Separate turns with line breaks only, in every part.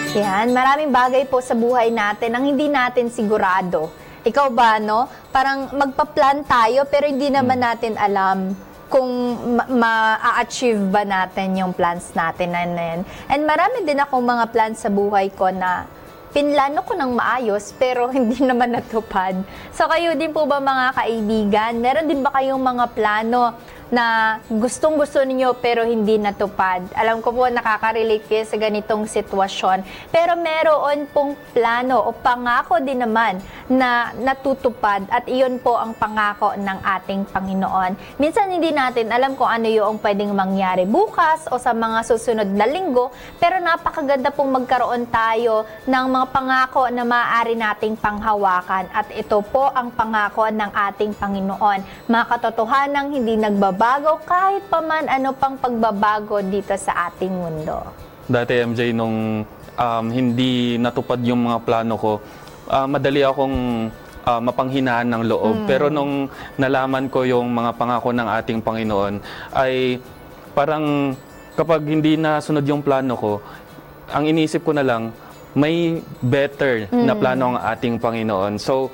Yan, maraming bagay po sa buhay natin ang hindi natin sigurado. Ikaw ba, no? Parang magpa-plan tayo pero hindi naman natin alam kung ma-achieve ba natin yung plans natin na yan. And marami din akong mga plans sa buhay ko na pinlano ko ng maayos pero hindi naman natupad. So kayo din po ba mga kaibigan? Meron din ba kayong mga plano na gustong-gusto ninyo pero hindi natupad? Alam ko po nakaka-relate kayo sa ganitong sitwasyon. Pero meron pong plano o pangako din naman na natutupad at iyon po ang pangako ng ating Panginoon. Minsan hindi natin alam kung ano yung pwedeng mangyari bukas o sa mga susunod na linggo, pero napakaganda pong magkaroon tayo ng mga pangako na maaari nating panghawakan. At ito po ang pangako ng ating Panginoon. Mga katotohanang hindi nagbabago kahit paman ano pang pagbabago dito sa ating mundo.
Dati MJ, nung hindi natupad yung mga plano ko, madali akong mapanghinaan ng loob. Pero nung nalaman ko yung mga pangako ng ating Panginoon, ay parang kapag hindi nasunod yung plano ko, ang iniisip ko na lang, may better na plano ang ating Panginoon. So,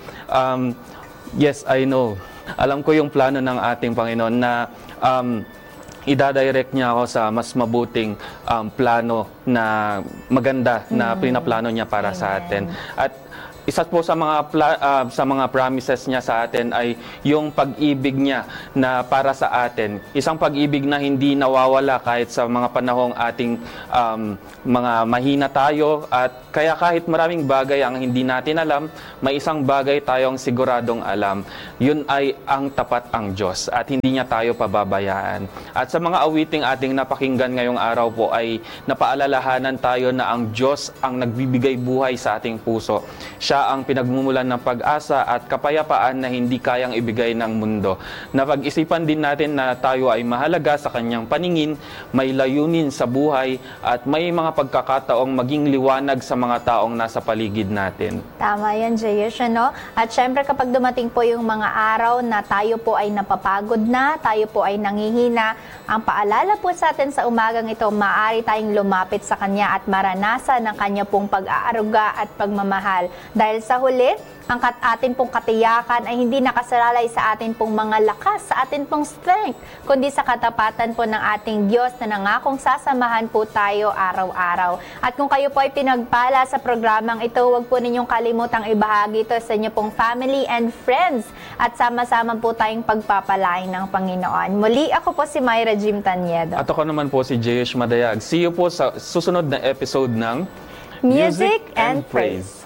yes, I know. Alam ko yung plano ng ating Panginoon na idadirect niya ako sa mas mabuting plano na maganda na pinaplano niya para sa atin. At isa po sa mga promises niya sa atin ay yung pag-ibig niya na para sa atin. Isang pag-ibig na hindi nawawala kahit sa mga panahong ating mga mahina tayo, at kaya kahit maraming bagay ang hindi natin alam, may isang bagay tayong siguradong alam. Yun ay ang tapat ang Diyos at hindi niya tayo pababayaan. At sa mga awiting ating napakinggan ngayong araw po ay napaalalahanan tayo na ang Diyos ang nagbibigay buhay sa ating puso. Siya ang pinagmumulan ng pag-asa at kapayapaan na hindi kayang ibigay ng mundo. Napag-isipan din natin na tayo ay mahalaga sa kanyang paningin, may layunin sa buhay, at may mga pagkakataong maging liwanag sa mga taong nasa paligid natin.
Tama yan, Jayesh, no? At syempre kapag dumating po yung mga araw na tayo po ay napapagod na, tayo po ay nangihina, ang paalala po sa atin sa umagang ito, maaari tayong lumapit sa Kanya at maranasan ang Kanya pong pag-aaruga at pagmamahal. Dahil sa huli, ang atin pong katiyakan ay hindi nakasalalay sa atin pong mga lakas, sa atin pong strength, kundi sa katapatan po ng ating Diyos na nangakong sasamahan po tayo araw-araw. At kung kayo po ay pinagpala sa programang ito, huwag po ninyong kalimutang ibahagi ito sa inyo pong family and friends at sama-sama po tayong pagpapalain ng Panginoon. Muli, ako po si Myra Jim Tanyedo.
At ako naman po si Jayesh Madayag. See you po sa susunod na episode ng
Music and Praise.